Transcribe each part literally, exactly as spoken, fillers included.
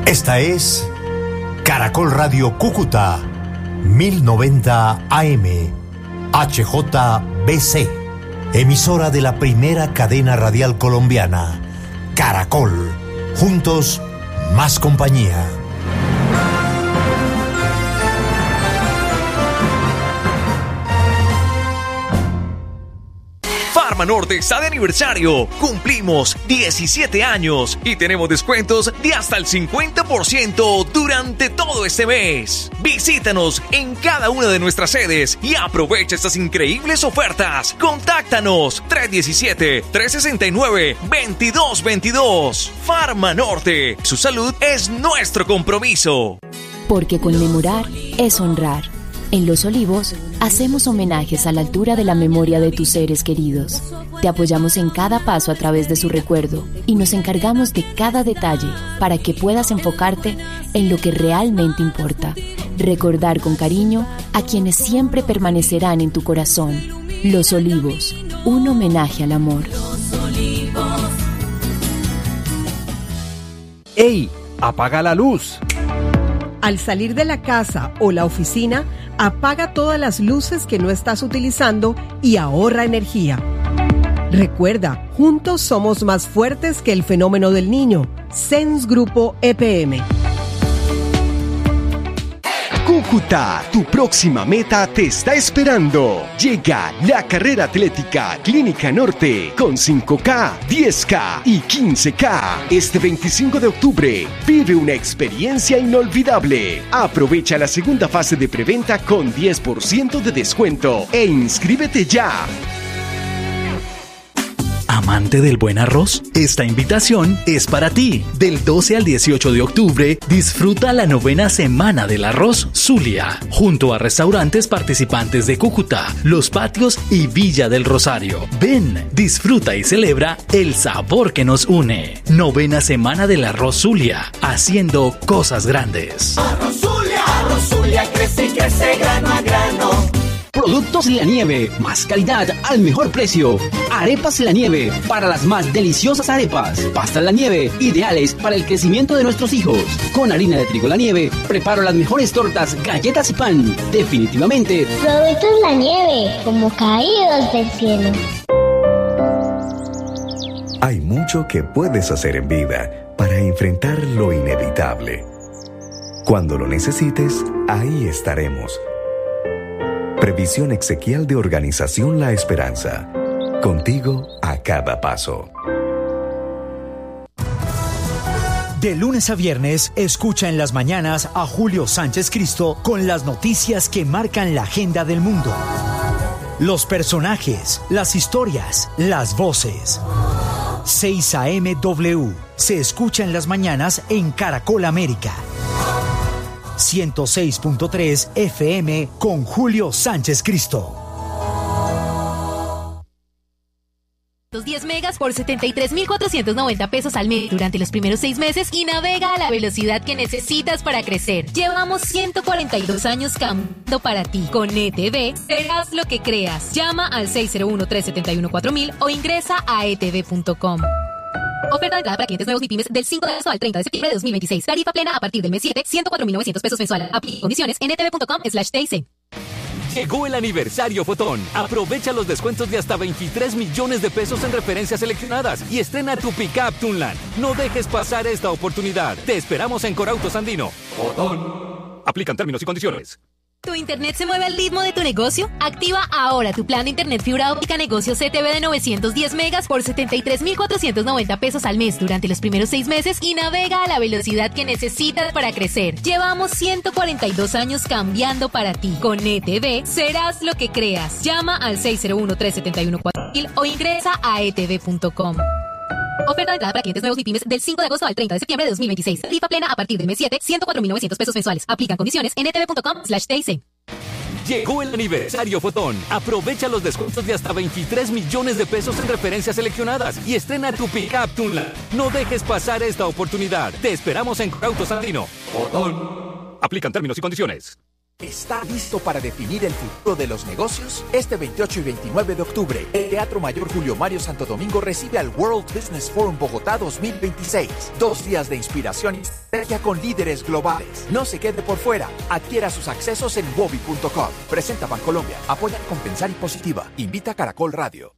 Esta es Caracol Radio Cúcuta, mil noventa A M, H J B C, emisora de la primera cadena radial colombiana, Caracol. Juntos, más compañía. Farmanorte está de aniversario. Cumplimos diecisiete años y tenemos descuentos de hasta el cincuenta por ciento durante todo este mes. Visítanos en cada una de nuestras sedes y aprovecha estas increíbles ofertas. Contáctanos tres uno siete, tres seis nueve, dos dos dos dos. Farmanorte, su salud es nuestro compromiso. Porque conmemorar es honrar. En Los Olivos, hacemos homenajes a la altura de la memoria de tus seres queridos. Te apoyamos en cada paso a través de su recuerdo y nos encargamos de cada detalle para que puedas enfocarte en lo que realmente importa. Recordar con cariño a quienes siempre permanecerán en tu corazón. Los Olivos, un homenaje al amor. ¡Ey! ¡Apaga la luz! Al salir de la casa o la oficina, apaga todas las luces que no estás utilizando y ahorra energía. Recuerda, juntos somos más fuertes que el fenómeno del niño. Sens Grupo E P M. Cúcuta, tu próxima meta te está esperando. Llega la carrera atlética Clínica Norte con cinco K, diez K y quince K. Este veinticinco de octubre, vive una experiencia inolvidable. Aprovecha la segunda fase de preventa con diez por ciento de descuento e inscríbete ya. ¿Amante del buen arroz? Esta invitación es para ti. Del doce al dieciocho de octubre, disfruta la novena Semana del Arroz Zulia, junto a restaurantes participantes de Cúcuta, Los Patios y Villa del Rosario. Ven, disfruta y celebra el sabor que nos une. Novena Semana del Arroz Zulia, haciendo cosas grandes. Arroz Zulia, Arroz Zulia crece y crece grano a grano. Productos La Nieve, más calidad al mejor precio. Arepas La Nieve, para las más deliciosas arepas. Pastas La Nieve, ideales para el crecimiento de nuestros hijos. Con harina de trigo La Nieve, preparo las mejores tortas, galletas y pan. Definitivamente. Productos La Nieve, como caídos del cielo. Hay mucho que puedes hacer en vida para enfrentar lo inevitable. Cuando lo necesites, ahí estaremos. Previsión exequial de Organización La Esperanza. Contigo a cada paso. De lunes a viernes, escucha en las mañanas a Julio Sánchez Cristo con las noticias que marcan la agenda del mundo. Los personajes, las historias, las voces. seis A M W se escucha en las mañanas en Caracol América. ciento seis punto tres F M con Julio Sánchez Cristo. diez megas por setenta y tres mil cuatrocientos noventa pesos al mes durante los primeros seis meses y navega a la velocidad que necesitas para crecer. Llevamos ciento cuarenta y dos años cambiando para ti. Con E T V, serás lo que creas. Llama al seis cero uno, tres siete uno, cuatro mil o ingresa a e t v punto com. Oferta de entrada para clientes nuevos y pymes del cinco de agosto al treinta de septiembre de dos mil veintiséis. Tarifa plena a partir del mes siete, ciento cuatro mil novecientos pesos mensual. Aplica condiciones en e t v punto com slash t i c. Llegó el aniversario Fotón. Aprovecha los descuentos de hasta veintitrés millones de pesos en referencias seleccionadas y estrena tu Pickup Tunland. No dejes pasar esta oportunidad. Te esperamos en Corautos Andino. Fotón. Aplican términos y condiciones. ¿Tu internet se mueve al ritmo de tu negocio? Activa ahora tu plan de internet fibra óptica negocio C T V de novecientos diez megas por setenta y tres mil cuatrocientos noventa pesos al mes durante los primeros seis meses y navega a la velocidad que necesitas para crecer. Llevamos ciento cuarenta y dos años cambiando para ti. Con E T V, serás lo que creas. Llama al seis cero uno, tres siete uno, cuatro mil o ingresa a e t v punto com. Oferta de entrada para clientes nuevos y pymes del cinco de agosto al treinta de septiembre de dos mil veintiséis. Tarifa plena a partir del mes siete, ciento cuatro mil novecientos pesos mensuales. Aplican condiciones en e t v punto com slash t i c. Llegó el aniversario Fotón. Aprovecha los descuentos de hasta veintitrés millones de pesos en referencias seleccionadas y estrena tu Pickup Tunland. No dejes pasar esta oportunidad. Te esperamos en Corautos Andino. Fotón. Aplican términos y condiciones. ¿Está listo para definir el futuro de los negocios? Este veintiocho y veintinueve de octubre, el Teatro Mayor Julio Mario Santo Domingo recibe al World Business Forum Bogotá dos mil veintiséis. Dos días de inspiración y estrategia con líderes globales. No se quede por fuera. Adquiera sus accesos en wobi punto com. Presenta Bancolombia. Apoya Compensar y Positiva. Invita a Caracol Radio.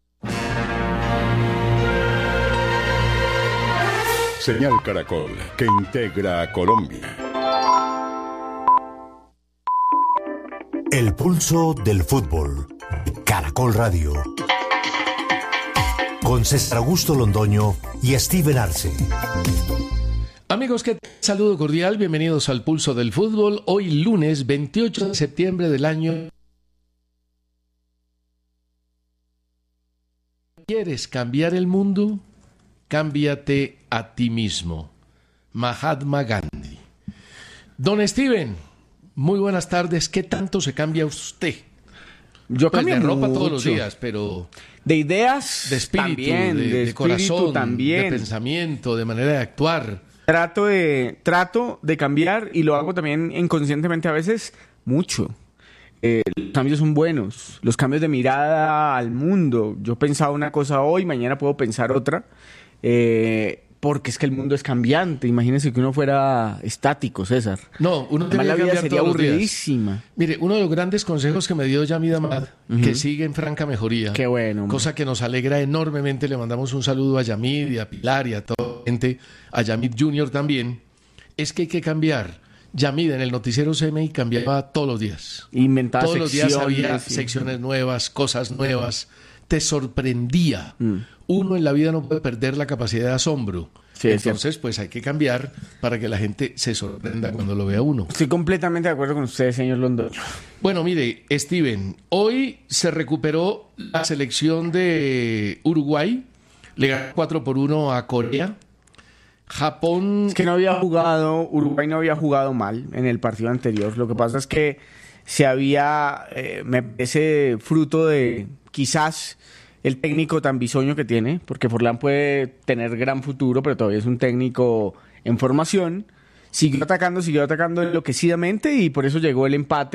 Señal Caracol, que integra a Colombia. El pulso del fútbol. Caracol Radio. Con César Augusto Londoño y Steven Arce. Amigos, ¿qué tal? Saludo cordial, bienvenidos al Pulso del Fútbol. Hoy lunes veintiocho de septiembre del año. ¿Quieres cambiar el mundo? Cámbiate a ti mismo. Mahatma Gandhi. Don Steven, muy buenas tardes. ¿Qué tanto se cambia usted? Yo pues cambio de ropa mucho. Todos los días, pero de ideas, de espíritu, también, de, de, de espíritu corazón, también. de pensamiento, de manera de actuar. Trato de trato de cambiar y lo hago también inconscientemente a veces mucho. Eh, los cambios son buenos, los cambios de mirada al mundo. Yo pensaba una cosa hoy, mañana puedo pensar otra. Eh, porque es que el mundo es cambiante. Imagínense que uno fuera estático, César. No, uno tiene la que vida cambiar sería todos los días. aburridísima. Mire, uno de los grandes consejos que me dio Yamid Amad, uh-huh. que sigue en franca mejoría. Qué bueno. Hombre. Cosa que nos alegra enormemente. Le mandamos un saludo a Yamid y a Pilar y a toda la gente, a Yamid Junior también. Es que hay que cambiar. Yamid en el noticiero C M I cambiaba todos los días. Inventaba todos los días había sí. secciones nuevas, cosas nuevas. Te sorprendía. Mm. Uno en la vida no puede perder la capacidad de asombro. Sí, Entonces, pues hay que cambiar para que la gente se sorprenda cuando lo vea uno. Estoy completamente de acuerdo con usted, señor Londoño. Bueno, mire, Steven, hoy se recuperó la selección de Uruguay. Le ganó cuatro por uno a Corea. Japón... Es que no había jugado, Uruguay no había jugado mal en el partido anterior. Lo que pasa es que se había, eh, me parece, fruto de quizás el técnico tan bisoño que tiene, porque Forlán puede tener gran futuro, pero todavía es un técnico en formación. Siguió atacando, siguió atacando enloquecidamente y por eso llegó el empate